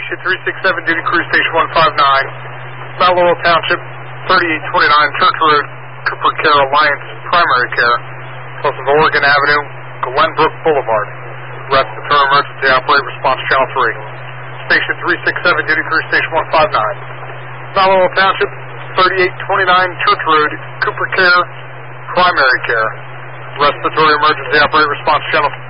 Station 367, duty crew station 159, Mount Laurel Township, 3829 Church Road, Cooper Care Alliance Primary Care, plus of Oregon Avenue, Glenbrook Boulevard. Respiratory emergency operator response channel 3. Station 367, duty crew station 159, Mount Laurel Township, 3829 Church Road, Cooper Care Primary Care. Respiratory emergency operator response channel